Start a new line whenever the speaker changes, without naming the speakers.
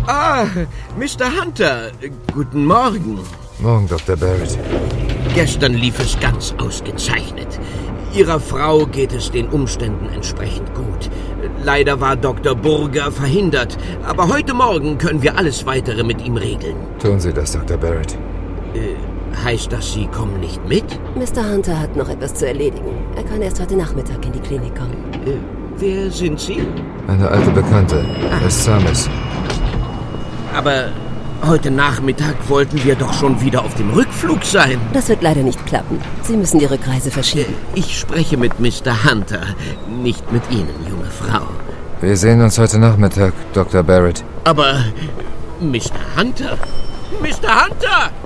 Ah, Mr. Hunter, guten Morgen.
Morgen, Dr. Barrett.
Gestern lief es ganz ausgezeichnet. Ihrer Frau geht es den Umständen entsprechend gut. Leider war Dr. Burger verhindert, aber heute Morgen können wir alles Weitere mit ihm regeln.
Tun Sie das, Dr. Barrett.
Heißt das, Sie kommen nicht mit?
Mr. Hunter hat noch etwas zu erledigen. Er kann erst heute Nachmittag in die Klinik kommen.
Wer sind Sie?
Eine alte Bekannte, Miss Summers.
Aber heute Nachmittag wollten wir doch schon wieder auf dem Rückflug sein.
Das wird leider nicht klappen. Sie müssen die Rückreise verschieben.
Ich spreche mit Mr. Hunter, nicht mit Ihnen, junge Frau.
Wir sehen uns heute Nachmittag, Dr. Barrett.
Aber Mr. Hunter? Mr. Hunter!